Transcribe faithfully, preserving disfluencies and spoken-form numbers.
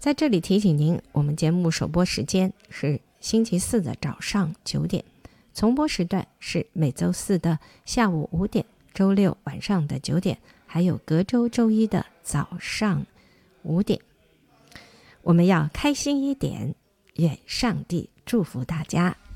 在这里提醒您，我们节目首播时间是星期四的早上九点，重播时段是每周四的下午五点，周六晚上的九点，还有隔周周一的早上五点。我们要开心一点，愿上帝祝福大家。